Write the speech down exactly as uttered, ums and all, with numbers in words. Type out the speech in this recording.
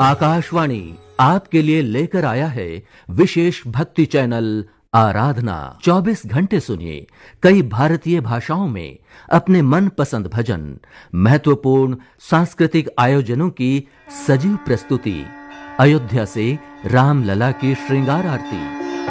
आकाशवाणी आपके लिए लेकर आया है विशेष भक्ति चैनल आराधना। चौबीस घंटे सुनिए कई भारतीय भाषाओं में अपने मन पसंद भजन, महत्वपूर्ण सांस्कृतिक आयोजनों की सजीव प्रस्तुति, अयोध्या से रामलला की श्रृंगार आरती,